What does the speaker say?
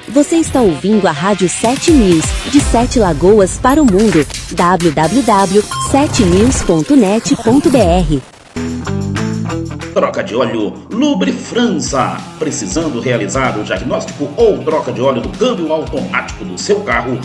Você está ouvindo a Rádio 7 News, de 7 Lagoas para o mundo. www.7news.net.br. Troca de óleo Lubrifrança. Precisando realizar o diagnóstico ou troca de óleo do câmbio automático do seu carro?